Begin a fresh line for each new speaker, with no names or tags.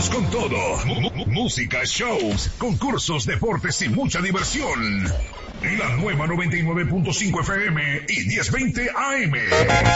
Vamos con todo. Música, shows, concursos, deportes y mucha diversión. La nueva 99.5 FM y 1020 AM.